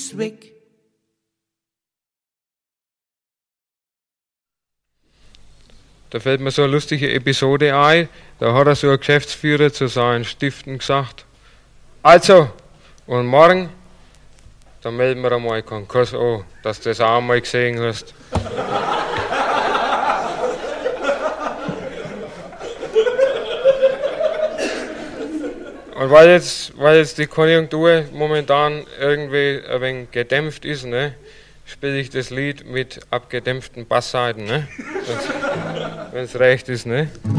ist weg. Da fällt mir so eine lustige Episode ein, da hat so ein Geschäftsführer zu seinen Stiften gesagt, also, und morgen, dann melden wir einmal Konkurs an, dass du das auch mal gesehen hast. Und weil jetzt die Konjunktur momentan irgendwie ein wenig gedämpft ist, ne, spiele ich das Lied mit abgedämpften Bassseiten, ne? Wenn es recht ist, ne?